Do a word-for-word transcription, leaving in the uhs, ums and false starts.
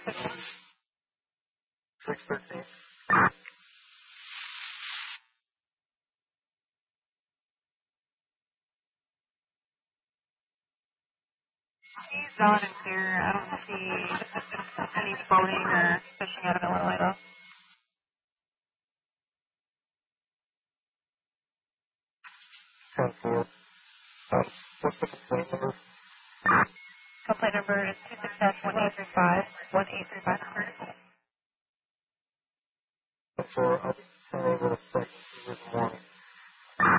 six thirteen. He's on and clear. I don't see any boating or fishing out of Illinois though. ten four. Um, what's the complaint number? Complaint number is two six one eight three five one eight three five. ten four. I'll turn over the second this morning.